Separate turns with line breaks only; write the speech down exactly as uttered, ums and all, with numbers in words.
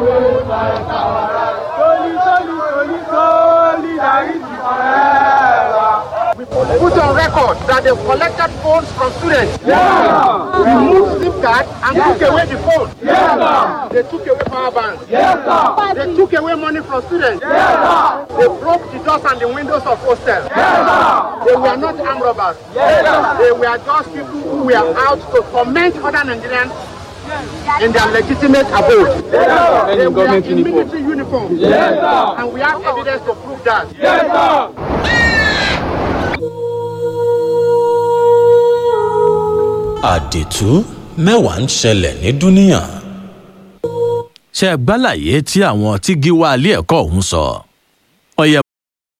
Put on record that they've collected phones from students. Yeah. Removed SIM card and yeah. took away the phone. Yeah. They took away power banks. Yeah. They took away money from students. Yeah. They broke the doors and the windows of hostels. Yeah. They were not armed robbers. Yeah. They were just people who were out to torment other Nigerians in their legitimate abode. Yeah. They were in military uniform. Yeah. And we have evidence to prove that. Yeah.
Àdìtú mẹ́wàá ń ṣẹlẹ̀ ní dúníyàn. Ṣé gbàlàyé tí àwọn tí gíwá ilé ẹ̀kọ́ ọ̀hún sọ.